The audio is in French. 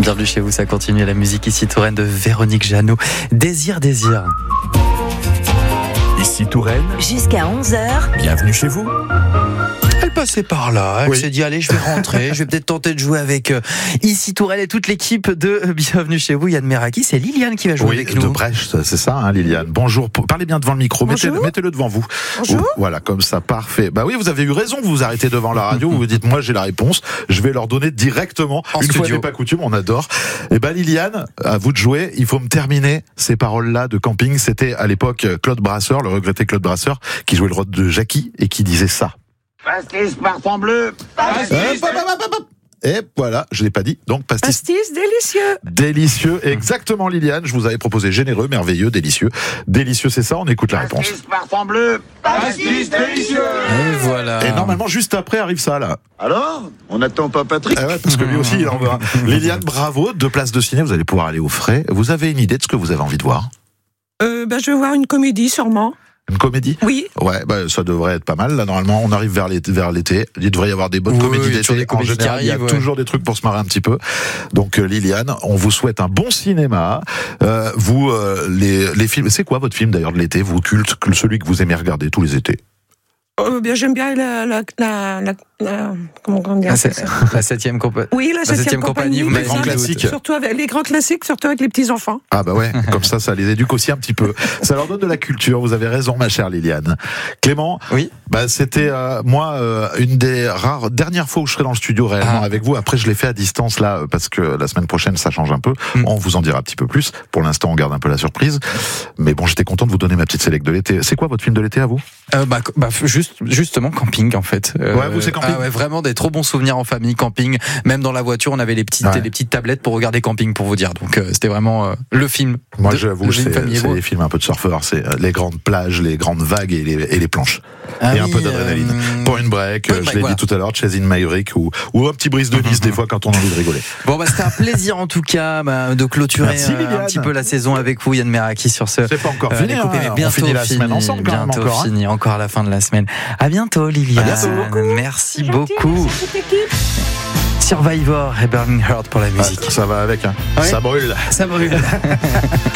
Bienvenue chez vous, ça continue la musique ici Touraine de Véronique Jeannot. Désir. Ici Touraine, Jusqu'à 11h. bienvenue chez vous. Elle passait par là, elle s'est dit allez je vais rentrer, je vais peut-être tenter de jouer avec ici Touraine et toute l'équipe de Bienvenue chez vous. Yann Meraki, c'est Liliane qui va jouer avec nous. De Brest, c'est ça, hein, Liliane. Bonjour, parlez bien devant le micro, mettez-le devant vous. Bonjour. Voilà, comme ça, parfait. Bah oui, vous avez eu raison, vous vous arrêtez devant la radio, vous vous dites moi j'ai la réponse, je vais leur donner directement, En une studio. fois n'est pas coutume, on adore. Et bah Liliane, à vous de jouer, il faut me terminer ces paroles-là de camping. C'était à l'époque Claude Brasseur, le regretté Claude Brasseur, qui jouait le rôle de Jackie et qui disait ça. Pastis parfum bleu. Et voilà, je l'ai pas dit, donc pastis. Pastis délicieux. Délicieux, exactement Liliane, je vous avais proposé généreux, merveilleux, délicieux. Délicieux, c'est ça, on écoute la réponse. Pastis parfum bleu. Pastis délicieux. Et voilà. Et normalement, juste après arrive ça, là. Alors, on n'attend pas Patrick. Eh ouais, parce que lui aussi, il en veut un. Liliane, bravo, 2 places de ciné, vous allez pouvoir aller au frais. Vous avez une idée de ce que vous avez envie de voir? Je vais voir une comédie sûrement. Une comédie? Oui. Ouais, ça devrait être pas mal. Là, normalement, on arrive vers l'été. Il devrait y avoir des bonnes Oui, comédies il y a toujours d'été. des comédies En général, qui il y a arrivent, ouais. toujours des trucs pour se marrer un petit peu. Donc, Liliane, on vous souhaite un bon cinéma. Vous, les films, c'est quoi votre film d'ailleurs de l'été, vous culte, celui que vous aimez regarder tous les étés? J'aime bien comment on dit La ça? 7e compagnie. Oui, la 7e compagnie. vous les m'avez grands dit. classiques. Surtout avec les grands classiques, surtout avec les petits enfants. Ah bah ouais, comme ça les éduque aussi un petit peu. Ça leur donne de la culture, vous avez raison ma chère Liliane. Clément, Oui. C'était une des rares dernières fois où je serai dans le studio réellement avec vous. Après je l'ai fait à distance là, parce que la semaine prochaine ça change un peu. On vous en dira un petit peu plus. Pour l'instant on garde un peu la surprise. Mais bon, j'étais content de vous donner ma petite sélection de l'été. C'est quoi votre film de l'été à vous? Justement camping en fait. Ouais, vous c'est camping. Ah ouais, vraiment des trop bons souvenirs en famille camping. Même dans la voiture, on avait les petites tablettes pour regarder camping pour vous dire. Donc c'était vraiment le film. Moi j'avoue, J'ai une famille et c'est vous. les films un peu de surfeurs, c'est les grandes plages, les grandes vagues et les planches. Ah et un oui, peu d'adrénaline. Point Break, Point je Break, l'ai voilà. dit tout à l'heure, Chasing Maverick ou un petit brise de Nice des fois quand on a envie de rigoler. Bon c'était un plaisir en tout cas de clôturer Merci, Liliane. un petit peu la saison avec vous Yann Meraki sur ce. C'est pas encore fini, les coupés, mais on bientôt finit la semaine ensemble quand même bientôt encore. fini, encore à la fin de la semaine. À bientôt Liliane. À bientôt. Merci beaucoup. Survivor et Burning Heart pour la musique. Ça va avec, hein. Ouais. Ça brûle. Ça brûle.